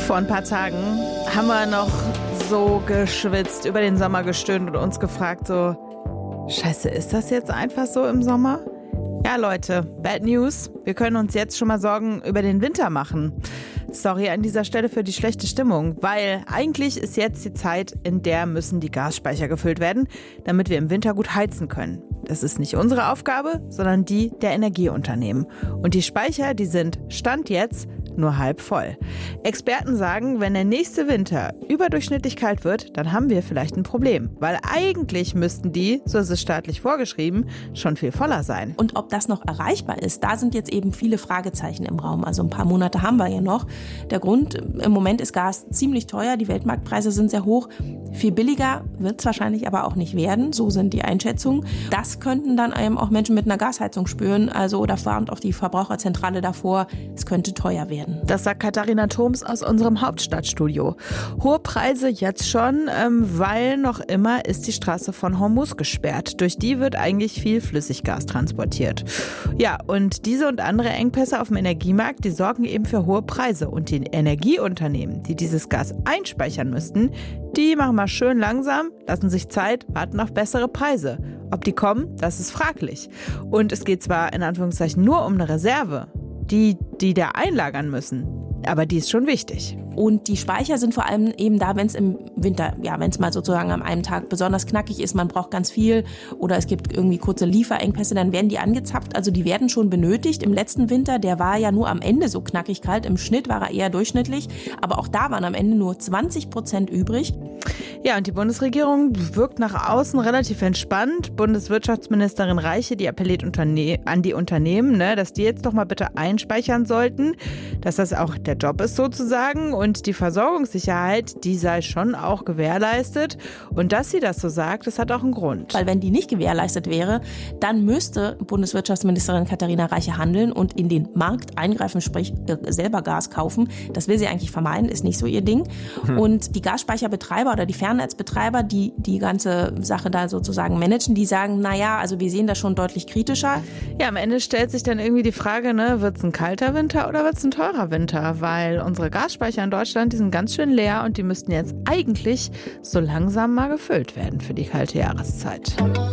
Vor ein paar Tagen haben wir noch so geschwitzt, über den Sommer gestöhnt und uns gefragt so, Scheiße, ist das jetzt einfach so im Sommer? Ja Leute, Bad News. Wir können uns jetzt schon mal Sorgen über den Winter machen. Sorry an dieser Stelle für die schlechte Stimmung, weil eigentlich ist jetzt die Zeit, in der müssen die Gasspeicher gefüllt werden, damit wir im Winter gut heizen können. Das ist nicht unsere Aufgabe, sondern die der Energieunternehmen. Und die Speicher, die sind Stand jetzt nur halb voll. Experten sagen, wenn der nächste Winter überdurchschnittlich kalt wird, dann haben wir vielleicht ein Problem. Weil eigentlich müssten die, so ist es staatlich vorgeschrieben, schon viel voller sein. Und ob das noch erreichbar ist, da sind jetzt eben viele Fragezeichen im Raum. Also ein paar Monate haben wir ja noch. Der Grund, im Moment ist Gas ziemlich teuer, die Weltmarktpreise sind sehr hoch. Viel billiger wird es wahrscheinlich aber auch nicht werden, so sind die Einschätzungen. Das könnten dann eben auch Menschen mit einer Gasheizung spüren. Also da warnt auch die Verbraucherzentrale davor, es könnte teuer werden. Das sagt Katharina Thoms aus unserem Hauptstadtstudio. Hohe Preise jetzt schon, weil noch immer ist die Straße von Hormuz gesperrt. Durch die wird eigentlich viel Flüssiggas transportiert. Ja, und diese und andere Engpässe auf dem Energiemarkt, die sorgen eben für hohe Preise. Und die Energieunternehmen, die dieses Gas einspeichern müssten, die machen mal schön langsam, lassen sich Zeit, warten auf bessere Preise. Ob die kommen, das ist fraglich. Und es geht zwar in Anführungszeichen nur um eine Reserve, die da einlagern müssen. Aber die ist schon wichtig. Und die Speicher sind vor allem eben da, wenn es im Winter, ja, wenn es mal sozusagen an einem Tag besonders knackig ist, man braucht ganz viel oder es gibt irgendwie kurze Lieferengpässe, dann werden die angezapft. Also die werden schon benötigt. Im letzten Winter, der war ja nur am Ende so knackig kalt. Im Schnitt war er eher durchschnittlich. Aber auch da waren am Ende nur 20% übrig. Ja, und die Bundesregierung wirkt nach außen relativ entspannt. Bundeswirtschaftsministerin Reiche, die appelliert an die Unternehmen, dass die jetzt doch mal bitte einspeichern sollten, dass das auch der Job ist sozusagen und die Versorgungssicherheit, die sei schon auch gewährleistet. Und dass sie das so sagt, das hat auch einen Grund. Weil wenn die nicht gewährleistet wäre, dann müsste Bundeswirtschaftsministerin Katharina Reiche handeln und in den Markt eingreifen, sprich selber Gas kaufen. Das will sie eigentlich vermeiden, ist nicht so ihr Ding. Und die Gasspeicherbetreiber oder die Fernnetzbetreiber, die die ganze Sache da sozusagen managen, die sagen, naja, also wir sehen das schon deutlich kritischer. Ja, am Ende stellt sich dann irgendwie die Frage, wird es ein kalter Winter oder wird es ein teurer Winter? Weil unsere Gasspeicher in Deutschland, die sind ganz schön leer und die müssten jetzt eigentlich so langsam mal gefüllt werden für die kalte Jahreszeit.